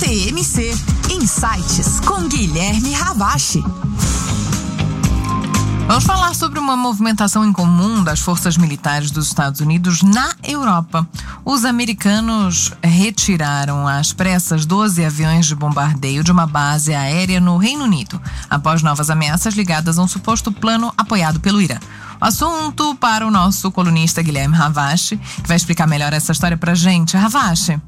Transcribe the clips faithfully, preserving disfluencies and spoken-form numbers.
C M C Insights com Guilherme Ravache. Vamos falar sobre uma movimentação em comum das forças militares dos Estados Unidos na Europa. Os americanos retiraram às pressas doze aviões de bombardeio de uma base aérea no Reino Unido, após novas ameaças ligadas a um suposto plano apoiado pelo Irã. O assunto para o nosso colunista Guilherme Ravache, que vai explicar melhor essa história pra gente. Ravache.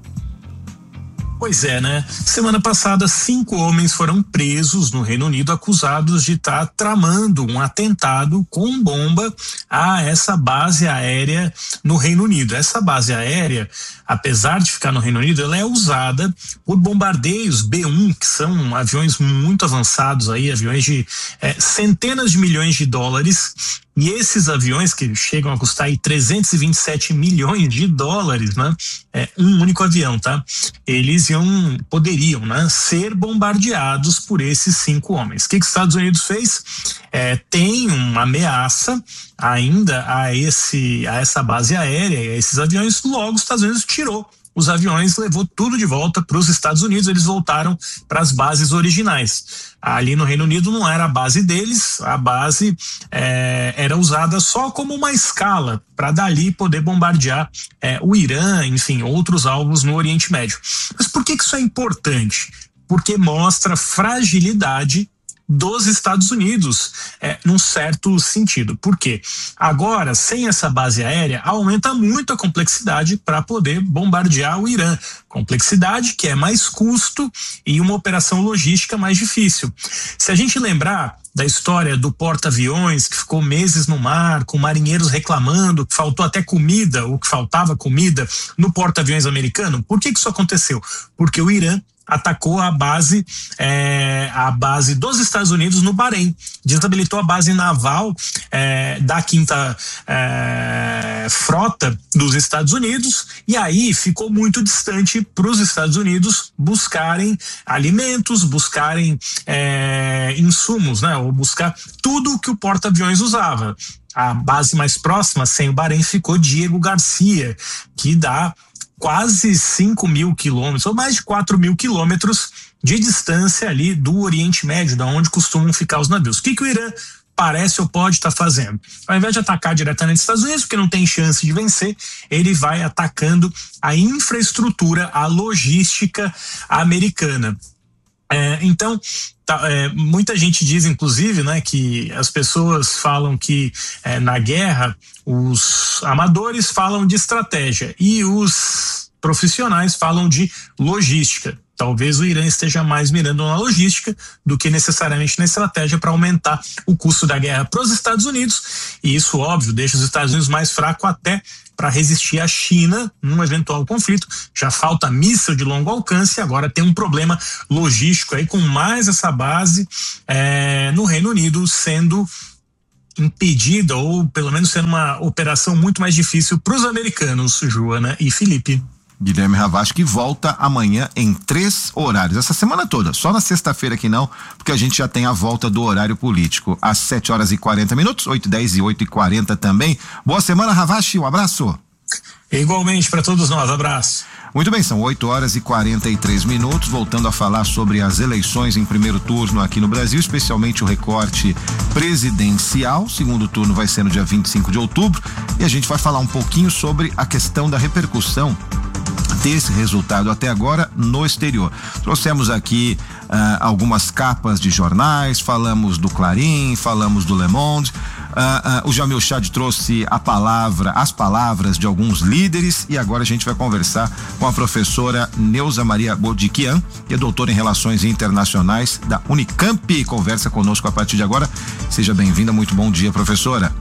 Pois é, né? Semana passada, cinco homens foram presos no Reino Unido acusados de estar tramando um atentado com bomba a essa base aérea no Reino Unido. Essa base aérea, apesar de ficar no Reino Unido, ela é usada por bombardeios B um, que são aviões muito avançados aí, aviões de é, centenas de milhões de dólares. E esses aviões, que chegam a custar aí trezentos e vinte e sete milhões de dólares, né? É um único avião, tá? Eles iam, poderiam, né? Ser bombardeados por esses cinco homens. O que, que os Estados Unidos fez? É, tem uma ameaça ainda a, esse, a essa base aérea, a esses aviões. Logo, os Estados Unidos tirou os aviões, levou tudo de volta para os Estados Unidos. Eles voltaram para as bases originais. Ali no Reino Unido não era a base deles, a base é, era usada só como uma escala para dali poder bombardear é, o Irã, enfim, outros alvos no Oriente Médio. Mas por que que isso é importante? Porque mostra fragilidade dos Estados Unidos, é, num certo sentido. Por quê? Agora, sem essa base aérea, aumenta muito a complexidade para poder bombardear o Irã. Complexidade que é mais custo e uma operação logística mais difícil. Se a gente lembrar da história do porta-aviões, que ficou meses no mar, com marinheiros reclamando que faltou até comida, ou que faltava comida no porta-aviões americano, por que que isso aconteceu? Porque o Irã atacou a base, é, a base dos Estados Unidos no Bahrein, desabilitou a base naval é, da quinta é, frota dos Estados Unidos, e aí ficou muito distante para os Estados Unidos buscarem alimentos, buscarem é, insumos, né, ou buscar tudo o que o porta-aviões usava. A base mais próxima, sem o Bahrein, ficou Diego Garcia, que dá quase cinco mil quilômetros, ou mais de quatro mil quilômetros de distância ali do Oriente Médio, da onde costumam ficar os navios. O que que o Irã parece ou pode estar fazendo? Ao invés de atacar diretamente os Estados Unidos, porque não tem chance de vencer, ele vai atacando a infraestrutura, a logística americana. É, então, tá, é, muita gente diz, inclusive, né, que as pessoas falam que é, na guerra os amadores falam de estratégia e os profissionais falam de logística. Talvez o Irã esteja mais mirando na logística do que necessariamente na estratégia para aumentar o custo da guerra para os Estados Unidos, e isso, óbvio, deixa os Estados Unidos mais fracos até para resistir à China num eventual conflito. Já falta míssil de longo alcance, agora tem um problema logístico aí com mais essa base é, no Reino Unido sendo impedida, ou pelo menos sendo uma operação muito mais difícil para os americanos, Joana e Felipe. Guilherme Ravache, que volta amanhã em três horários, essa semana toda, só na sexta-feira que não, porque a gente já tem a volta do horário político, às sete horas e quarenta minutos, oito e dez e oito e quarenta também. Boa semana, Ravache, um abraço. Igualmente para todos nós, abraço. Muito bem, são oito horas e quarenta e três minutos, voltando a falar sobre as eleições em primeiro turno aqui no Brasil, especialmente o recorte presidencial. O segundo turno vai ser no dia vinte e cinco de outubro, e a gente vai falar um pouquinho sobre a questão da repercussão desse resultado até agora no exterior. Trouxemos aqui uh, algumas capas de jornais, falamos do Clarim, falamos do Le Monde. Uh, uh, o Jamil Chad trouxe a palavra, as palavras de alguns líderes, e agora a gente vai conversar com a professora Neuza Maria Bodiquian, que é doutora em Relações Internacionais da Unicamp, conversa conosco a partir de agora. Seja bem-vinda, muito bom dia, professora.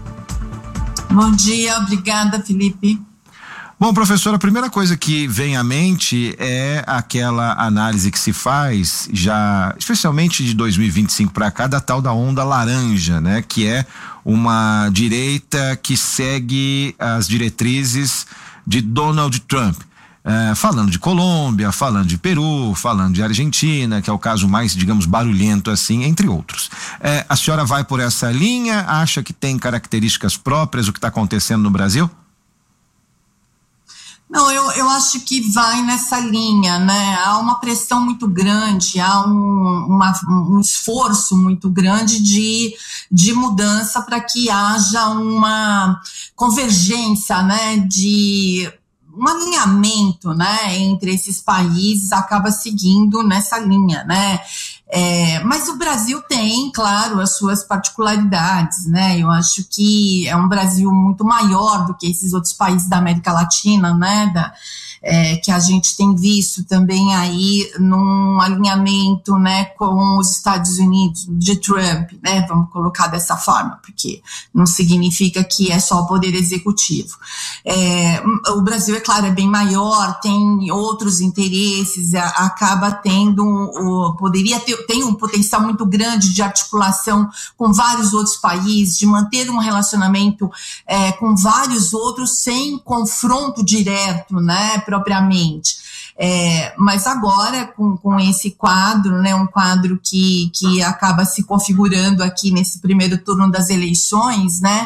Bom dia, obrigada, Felipe. Bom, professora, a primeira coisa que vem à mente é aquela análise que se faz já, especialmente de dois mil e vinte e cinco para cá, da tal da onda laranja, né? Que é uma direita que segue as diretrizes de Donald Trump. É, falando de Colômbia, falando de Peru, falando de Argentina, que é o caso mais, digamos, barulhento assim, entre outros. É, a senhora vai por essa linha? Acha que tem características próprias o que está acontecendo no Brasil? Não, eu, eu acho que vai nessa linha, né? Há uma pressão muito grande, há um, uma, um esforço muito grande de, de mudança para que haja uma convergência, né? De um alinhamento, né? Entre esses países, acaba seguindo nessa linha, né? É, mas o Brasil tem, claro, as suas particularidades, né? Eu acho que é um Brasil muito maior do que esses outros países da América Latina, né? Da, é, que a gente tem visto também aí num alinhamento, né, com os Estados Unidos, de Trump, né? Vamos colocar dessa forma, porque não significa que é só o poder executivo. É, o Brasil, é claro, é bem maior, tem outros interesses, a, acaba tendo, o, poderia ter tem um potencial muito grande de articulação com vários outros países, de manter um relacionamento é, com vários outros sem confronto direto, né, propriamente. É, mas agora, com, com esse quadro, né, um quadro que, que acaba se configurando aqui nesse primeiro turno das eleições, né,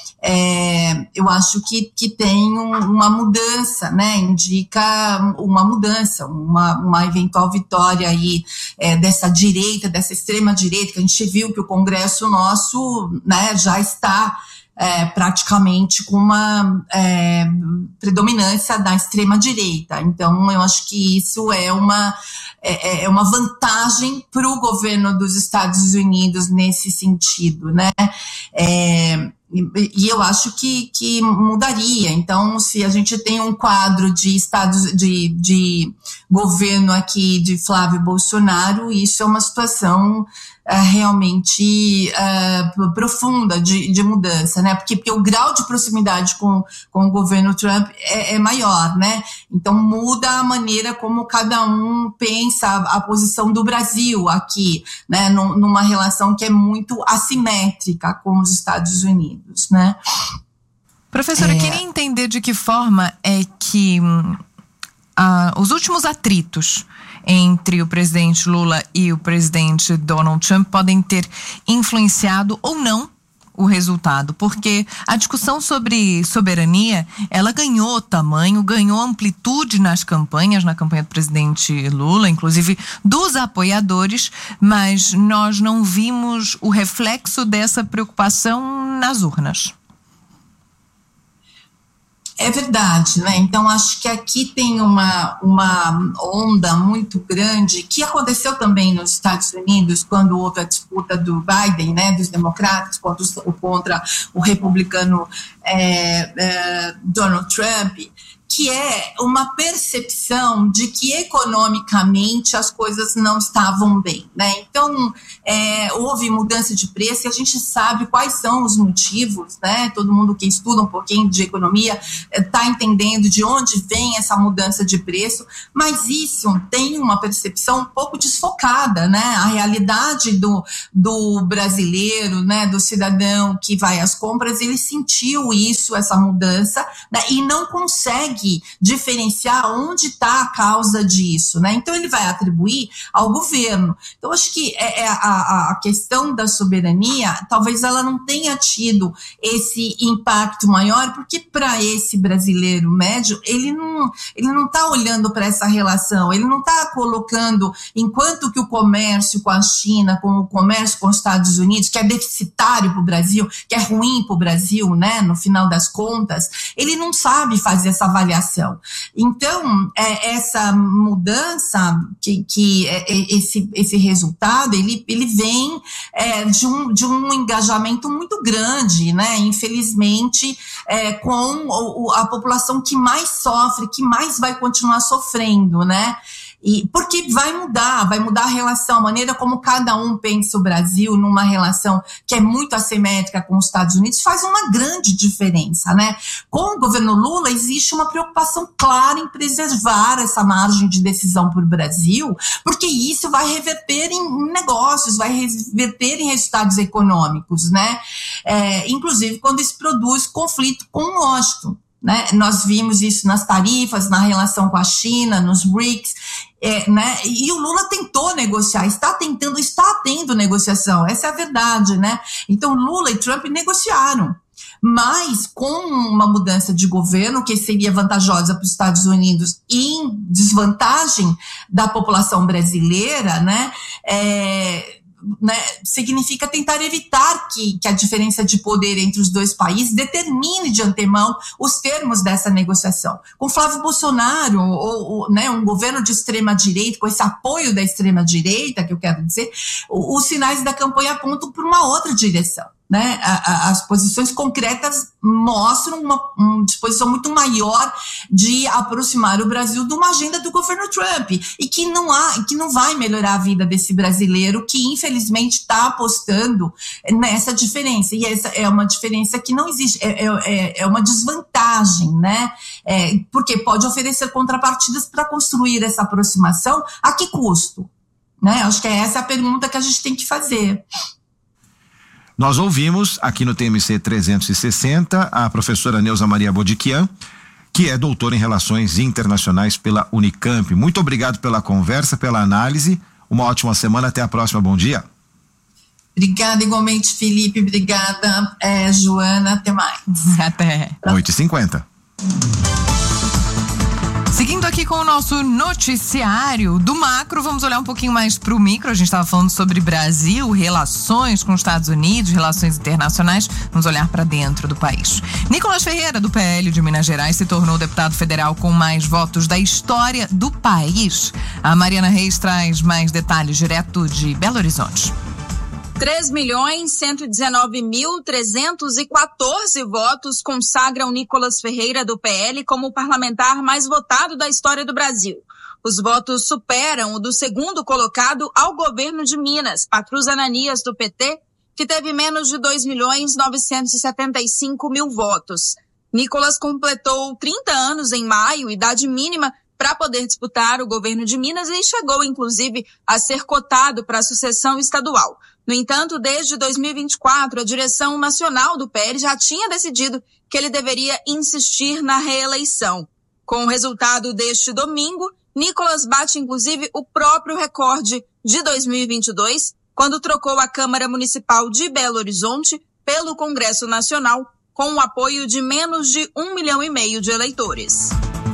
É, eu acho que, que tem um, uma mudança, né, indica uma mudança, uma, uma eventual vitória aí é, dessa direita, dessa extrema direita, que a gente viu que o Congresso nosso, né, já está é, praticamente com uma é, predominância da extrema direita. Então, eu acho que isso é uma, é, é uma vantagem para o governo dos Estados Unidos nesse sentido, né, é, E eu acho que, que mudaria. Então, se a gente tem um quadro de estados de, de governo aqui de Flávio Bolsonaro, isso é uma situação uh, realmente uh, profunda de, de mudança, né? Porque, porque o grau de proximidade com, com o governo Trump é, é maior, né? Então, muda a maneira como cada um pensa a, a posição do Brasil aqui, né? Num, numa relação que é muito assimétrica com os Estados Unidos. Né? Professora, é... eu queria entender de que forma é que uh, os últimos atritos entre o presidente Lula e o presidente Donald Trump podem ter influenciado ou não o resultado, porque a discussão sobre soberania, ela ganhou tamanho, ganhou amplitude nas campanhas, na campanha do presidente Lula, inclusive dos apoiadores, mas nós não vimos o reflexo dessa preocupação nas urnas. É verdade, né? Então, acho que aqui tem uma, uma onda muito grande, que aconteceu também nos Estados Unidos, quando houve a disputa do Biden, né, dos democratas, contra, os, contra o republicano é, é, Donald Trump, que é uma percepção de que economicamente as coisas não estavam bem, né? Então, é, houve mudança de preço e a gente sabe quais são os motivos, né? Todo mundo que estuda um pouquinho de economia está entendendo de onde vem essa mudança de preço, mas isso tem uma percepção um pouco desfocada, né? A realidade do, do brasileiro, né? Do cidadão que vai às compras, ele sentiu isso, essa mudança, né? E não consegue diferenciar onde está a causa disso, né? Então ele vai atribuir ao governo. Então acho que é, é a, a questão da soberania, talvez ela não tenha tido esse impacto maior, porque para esse brasileiro médio, ele não ele não está olhando para essa relação, ele não está colocando, enquanto que o comércio com a China, com o comércio com os Estados Unidos, que é deficitário para o Brasil, que é ruim para o Brasil, né? No final das contas, ele não sabe fazer essa avaliação. Então, é, essa mudança, que, que é, esse, esse resultado, ele, ele vem é, de, um, de um engajamento muito grande, né? Infelizmente, é, com o, a população que mais sofre, que mais vai continuar sofrendo, né? E porque vai mudar, vai mudar a relação, a maneira como cada um pensa o Brasil numa relação que é muito assimétrica com os Estados Unidos, faz uma grande diferença, né? Com o governo Lula existe uma preocupação clara em preservar essa margem de decisão para o Brasil, porque isso vai reverter em negócios, vai reverter em resultados econômicos, né? É, inclusive quando isso produz conflito com Washington. Né? Nós vimos isso nas tarifas, na relação com a China, nos BRICS, é, né? E o Lula tentou negociar, está tentando, está tendo negociação, essa é a verdade, né? Então Lula e Trump negociaram, mas com uma mudança de governo que seria vantajosa para os Estados Unidos e em desvantagem da população brasileira, né, é, né, significa tentar evitar que, que a diferença de poder entre os dois países determine de antemão os termos dessa negociação. Com Flávio Bolsonaro, ou, ou, né, um governo de extrema-direita, com esse apoio da extrema-direita, que eu quero dizer, os sinais da campanha apontam para uma outra direção. Né? As posições concretas mostram uma, uma disposição muito maior de aproximar o Brasil de uma agenda do governo Trump e que não há, que não vai melhorar a vida desse brasileiro que infelizmente está apostando nessa diferença, e essa é uma diferença que não existe, é, é, é uma desvantagem, né? É, porque pode oferecer contrapartidas para construir essa aproximação. A que custo? Né? Acho que essa é a pergunta que a gente tem que fazer. Nós ouvimos aqui no T M C trezentos e sessenta a professora Neuza Maria Bodiquian, que é doutora em Relações Internacionais pela Unicamp. Muito obrigado pela conversa, pela análise. Uma ótima semana, até a próxima. Bom dia. Obrigada igualmente, Felipe. Obrigada, é, Joana. Até mais. Até. oito e cinquenta. Seguindo aqui com o nosso noticiário do macro, vamos olhar um pouquinho mais para o micro. A gente estava falando sobre Brasil, relações com os Estados Unidos, relações internacionais. Vamos olhar para dentro do país. Nicolas Ferreira, do P L de Minas Gerais, se tornou o deputado federal com mais votos da história do país. A Mariana Reis traz mais detalhes direto de Belo Horizonte. três milhões cento e dezenove mil trezentos e quatorze votos consagram Nicolas Ferreira, do P L, como o parlamentar mais votado da história do Brasil. Os votos superam o do segundo colocado ao governo de Minas, Patrus Ananias, do P T, que teve menos de dois milhões novecentos e setenta e cinco mil votos. Nicolas completou trinta anos em maio, idade mínima para poder disputar o governo de Minas, e chegou, inclusive, a ser cotado para a sucessão estadual. No entanto, desde dois mil e vinte e quatro, a direção nacional do P L já tinha decidido que ele deveria insistir na reeleição. Com o resultado deste domingo, Nicolas bate, inclusive, o próprio recorde de dois mil e vinte e dois, quando trocou a Câmara Municipal de Belo Horizonte pelo Congresso Nacional, com o apoio de menos de um milhão e meio de eleitores.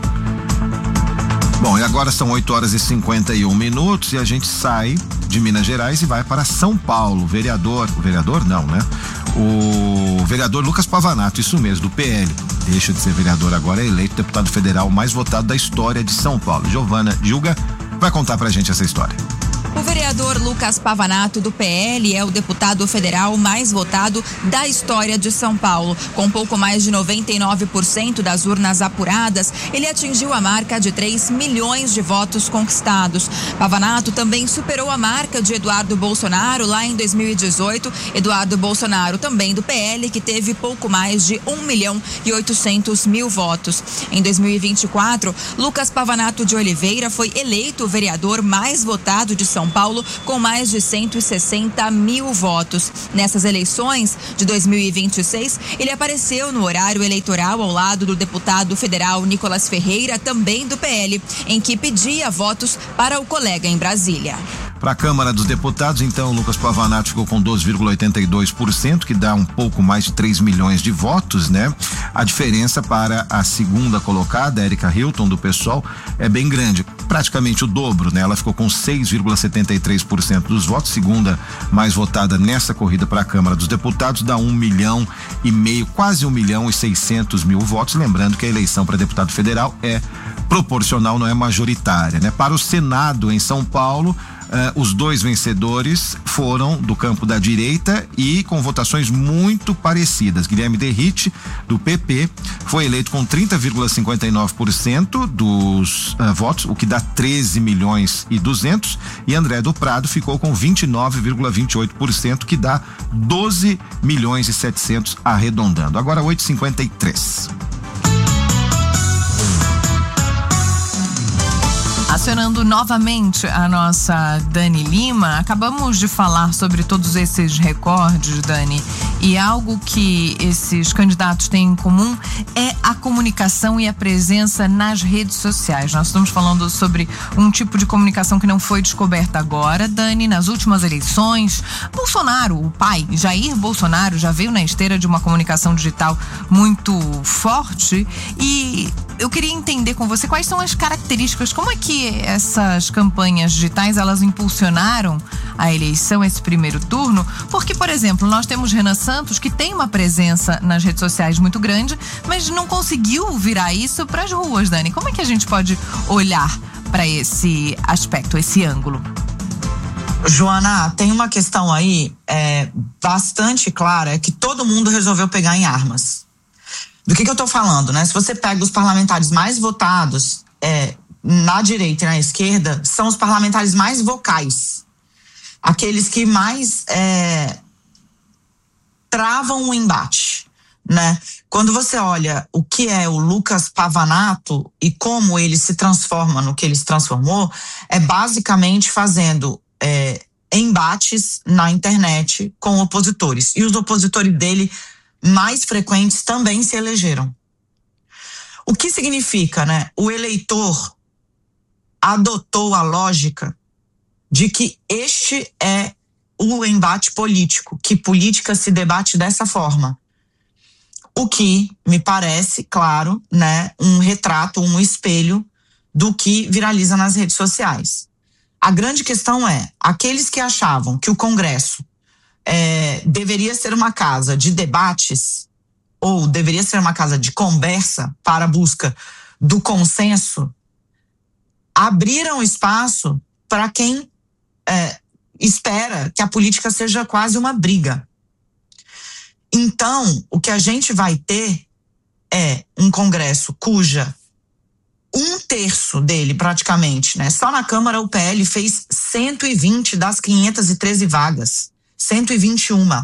Bom, e agora são oito horas e cinquenta e um minutos e a gente sai de Minas Gerais e vai para São Paulo. O vereador, o vereador não, né? O vereador Lucas Pavanato, isso mesmo, do P L. Deixa de ser vereador agora, é eleito deputado federal mais votado da história de São Paulo. Giovana Gilga vai contar pra gente essa história. O vereador Lucas Pavanato, do P L, é o deputado federal mais votado da história de São Paulo. Com pouco mais de noventa e nove por cento das urnas apuradas, ele atingiu a marca de três milhões de votos conquistados. Pavanato também superou a marca de Eduardo Bolsonaro lá em dois mil e dezoito. Eduardo Bolsonaro, também do P L, que teve pouco mais de um milhão e oitocentos mil votos. Em dois mil e vinte e quatro, Lucas Pavanato de Oliveira foi eleito o vereador mais votado de São Paulo, com mais de cento e sessenta mil votos. Nessas eleições de dois mil e vinte e seis, ele apareceu no horário eleitoral ao lado do deputado federal Nicolas Ferreira, também do P L, em que pedia votos para o colega em Brasília. Para a Câmara dos Deputados, então, Lucas Pavanato ficou com doze vírgula oitenta e dois por cento, que dá um pouco mais de três milhões de votos, né? A diferença para a segunda colocada, Érica Hilton, do PSOL, é bem grande, praticamente o dobro, né? Ela ficou com seis vírgula setenta e três por cento dos votos, segunda mais votada nessa corrida para a Câmara dos Deputados, dá um milhão e meio, quase um milhão e seiscentos mil votos. Lembrando que a eleição para deputado federal é proporcional, não é majoritária, né? Para o Senado em São Paulo, Uh, os dois vencedores foram do campo da direita e com votações muito parecidas. Guilherme Derrite, do P P, foi eleito com trinta vírgula cinquenta e nove por cento dos uh, votos, o que dá treze milhões e duzentos, e André do Prado ficou com vinte e nove vírgula vinte e oito por cento, que dá doze milhões e setecentos, arredondando. Agora oito e cinquenta e três. Acionando novamente a nossa Dani Lima, acabamos de falar sobre todos esses recordes, Dani, e algo que esses candidatos têm em comum é a comunicação e a presença nas redes sociais. Nós estamos falando sobre um tipo de comunicação que não foi descoberta agora, Dani. Nas últimas eleições, Bolsonaro, o pai, Jair Bolsonaro, já veio na esteira de uma comunicação digital muito forte, e eu queria entender com você quais são as características, como é que essas campanhas digitais, elas impulsionaram a eleição, esse primeiro turno, porque, por exemplo, nós temos Renan Santos, que tem uma presença nas redes sociais muito grande, mas não conseguiu virar isso para as ruas, Dani. Como é que a gente pode olhar para esse aspecto, esse ângulo? Joana, tem uma questão aí é, bastante clara, é que todo mundo resolveu pegar em armas. Do que que eu tô falando, né? Se você pega os parlamentares mais votados é, na direita e na esquerda, são os parlamentares mais vocais. Aqueles que mais é, travam o embate, né? Quando você olha o que é o Lucas Pavanato e como ele se transforma no que ele se transformou, é basicamente fazendo é, embates na internet com opositores. E os opositores dele mais frequentes também se elegeram. O que significa, né? O eleitor adotou a lógica de que este é o embate político, que política se debate dessa forma. O que me parece, claro, né, um retrato, um espelho do que viraliza nas redes sociais. A grande questão é, aqueles que achavam que o Congresso é, deveria ser uma casa de debates ou deveria ser uma casa de conversa para a busca do consenso, abriram espaço para quem é, espera que a política seja quase uma briga. Então, o que a gente vai ter é um Congresso cuja um terço dele, praticamente, né? Só na Câmara o P L fez cento e vinte das quinhentas e treze vagas, cento e vinte e um.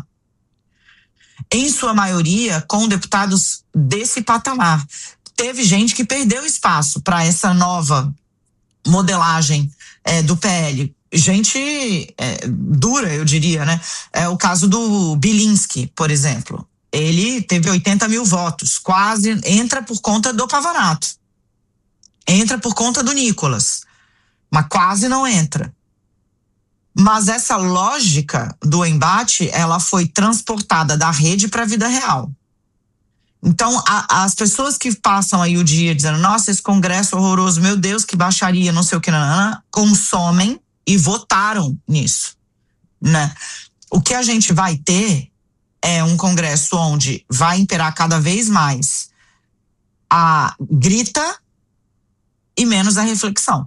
Em sua maioria, com deputados desse patamar. Teve gente que perdeu espaço para essa nova modelagem é, do P L. Gente é, dura, eu diria, né? É o caso do Bilinski, por exemplo. Ele teve oitenta mil votos, quase entra por conta do Pavanato. Entra por conta do Nicolas, mas quase não entra. Mas essa lógica do embate, ela foi transportada da rede para a vida real. Então, a, as pessoas que passam aí o dia dizendo, nossa, esse Congresso horroroso, meu Deus, que baixaria, não sei o que, nanana, consomem e votaram nisso, né? O que a gente vai ter é um Congresso onde vai imperar cada vez mais a grita e menos a reflexão.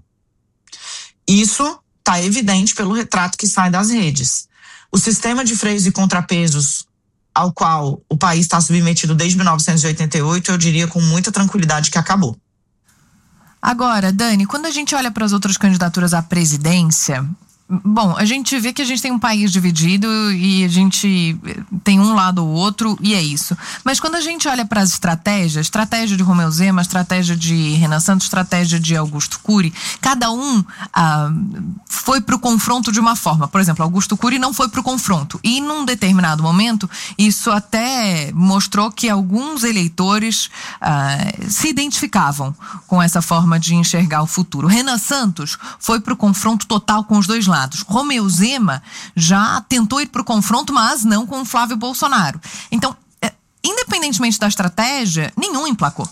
Isso está evidente pelo retrato que sai das redes. O sistema de freios e contrapesos ao qual o país está submetido desde mil novecentos e oitenta e oito, eu diria com muita tranquilidade que acabou. Agora, Dani, quando a gente olha para as outras candidaturas à presidência, bom, a gente vê que a gente tem um país dividido e a gente tem um lado ou outro e é isso. Mas quando a gente olha para as estratégias, estratégia de Romeu Zema, estratégia de Renan Santos, estratégia de Augusto Cury, cada um ah, foi para o confronto de uma forma. Por exemplo, Augusto Cury não foi para o confronto e num determinado momento isso até mostrou que alguns eleitores ah, se identificavam com essa forma de enxergar o futuro. Renan Santos foi para o confronto total com os dois lados. Romeu Zema já tentou ir para o confronto, mas não com o Flávio Bolsonaro. Então, independentemente da estratégia, nenhum emplacou.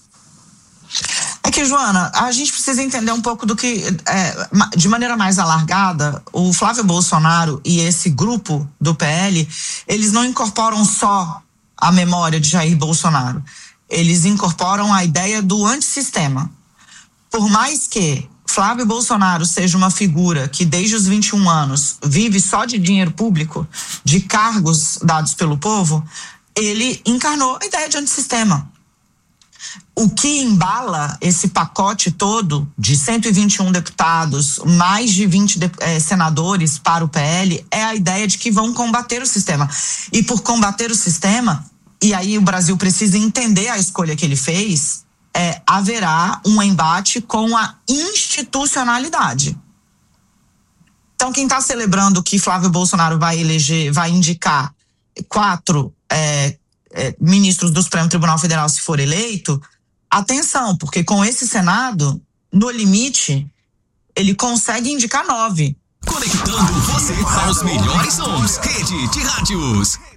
É que, Joana, a gente precisa entender um pouco do que, é, de maneira mais alargada, o Flávio Bolsonaro e esse grupo do P L, eles não incorporam só a memória de Jair Bolsonaro. Eles incorporam a ideia do antissistema. Por mais que Flávio Bolsonaro seja uma figura que desde os vinte e um anos vive só de dinheiro público, de cargos dados pelo povo, ele encarnou a ideia de antissistema. O que embala esse pacote todo de cento e vinte e um deputados, mais de vinte eh, senadores para o P L, é a ideia de que vão combater o sistema. E por combater o sistema, e aí o Brasil precisa entender a escolha que ele fez, É, haverá um embate com a institucionalidade. Então, quem está celebrando que Flávio Bolsonaro vai eleger, vai indicar quatro é, é, ministros do Supremo Tribunal Federal, se for eleito, atenção, porque com esse Senado, no limite, ele consegue indicar nove. Conectando você aos melhores sons. Rede de rádios.